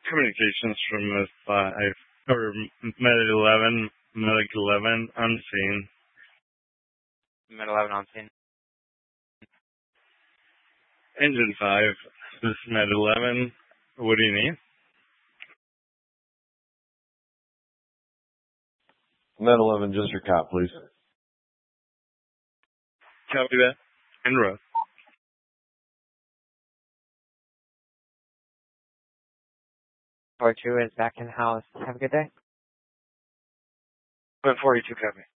Communications from Med 5, or Medic 11, unseen. Med 11 on scene. Engine 5, this is Med 11. What do you need? Med 11, just your cop, please. Copy that. En route. Part 2 is back in house. Have a good day. 42, copy.